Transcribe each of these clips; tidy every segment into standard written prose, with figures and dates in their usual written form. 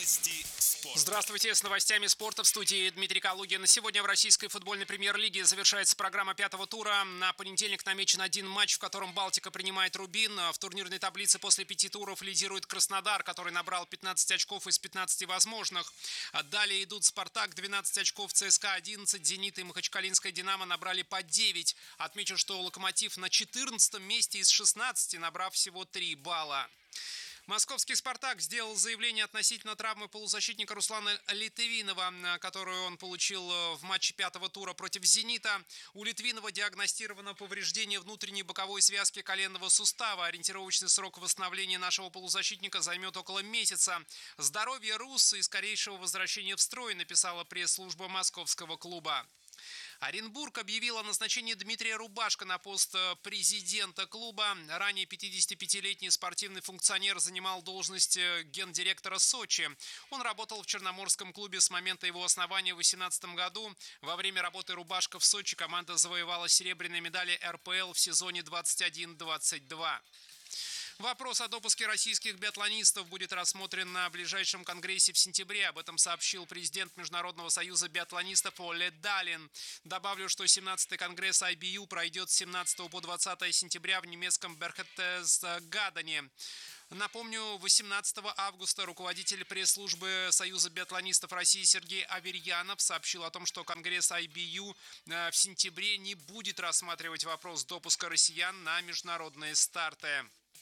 Новости спорта. Здравствуйте, с новостями спорта в студии Дмитрий Калугин. Сегодня в российской футбольной премьер-лиге завершается программа пятого тура. На понедельник намечен один матч, в котором Балтика принимает Рубин. В турнирной таблице после 5 туров лидирует Краснодар, который набрал 15 очков из 15 возможных. Далее идут Спартак 12 очков, ЦСКА 11, Зенит и Махачкалинская Динамо набрали по 9. Отмечу, что Локомотив на 14 месте из 16, набрав всего 3 балла. Московский «Спартак» сделал заявление относительно травмы полузащитника Руслана Литвинова, которую он получил в матче пятого тура против «Зенита». У Литвинова диагностировано повреждение внутренней боковой связки коленного сустава. Ориентировочный срок восстановления нашего полузащитника займет около месяца. «Здоровье русса и скорейшего возвращения в строй», написала пресс-служба московского клуба. Оренбург объявил о назначении Дмитрия Рубашко на пост президента клуба. Ранее 55-летний спортивный функционер занимал должность гендиректора Сочи. Он работал в Черноморском клубе с момента его основания в 2018 году. Во время работы Рубашко в Сочи команда завоевала серебряные медали РПЛ в сезоне 21-22. Вопрос о допуске российских биатлонистов будет рассмотрен на ближайшем конгрессе в сентябре. Об этом сообщил президент Международного союза биатлонистов Оле Далин. Добавлю, что 17-й конгресс IBU пройдет с 17 по 20 сентября в немецком Берхтесгадене. Напомню, 18 августа руководитель пресс-службы Союза биатлонистов России Сергей Аверьянов сообщил о том, что Конгресс IBU в сентябре не будет рассматривать вопрос допуска россиян на международные старты.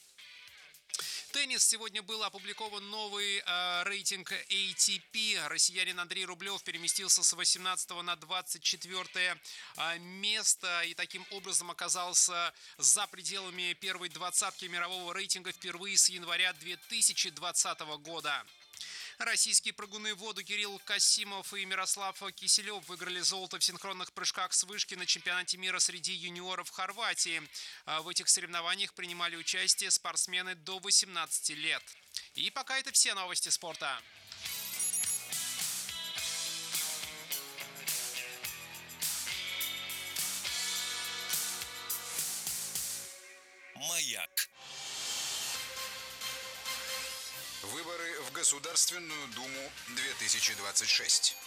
Теннис. Сегодня был опубликован новый рейтинг ATP. Россиянин Андрей Рублев переместился с 18 на 24 место и таким образом оказался за пределами первой двадцатки мирового рейтинга впервые с января 2020 года. Российские прыгуны в воду Кирилл Касимов и Мирослав Киселев выиграли золото в синхронных прыжках с вышки на чемпионате мира среди юниоров Хорватии. В этих соревнованиях принимали участие спортсмены до 18 лет. И пока это все новости спорта. Маяк. Выборы в Государственную Думу 2026.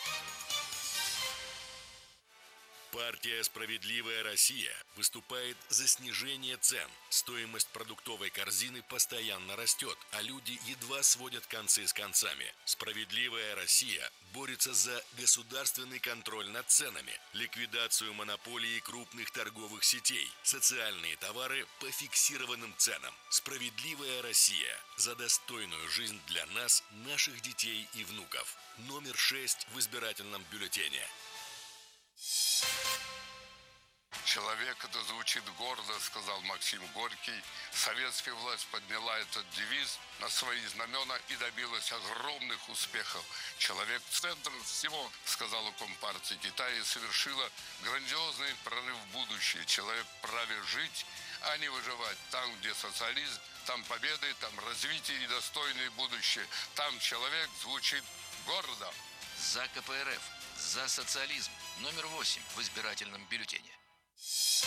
Партия «Справедливая Россия» выступает за снижение цен. Стоимость продуктовой корзины постоянно растет, а люди едва сводят концы с концами. «Справедливая Россия» борется за государственный контроль над ценами, ликвидацию монополии крупных торговых сетей, социальные товары по фиксированным ценам. «Справедливая Россия» за достойную жизнь для нас, наших детей и внуков. Номер 6 в избирательном бюллетене. Человек, это звучит гордо, сказал Максим Горький. Советская власть подняла этот девиз на свои знамена и добилась огромных успехов. Человек в центре всего, сказала Компартия Китая, и совершила грандиозный прорыв в будущее. Человек вправе жить, а не выживать. Там, где социализм, там победы, там развитие и достойное будущее. Там человек звучит гордо. За КПРФ, за социализм. Номер 8 в избирательном бюллетене.